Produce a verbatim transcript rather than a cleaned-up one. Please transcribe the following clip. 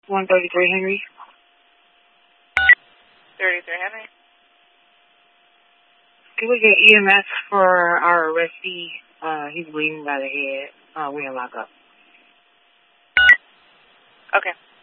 one thirty-three Henry. thirty-three Henry. Can we get E M S for our arrestee? Uh, he's bleeding by the head. Uh, we're in lockup. Okay.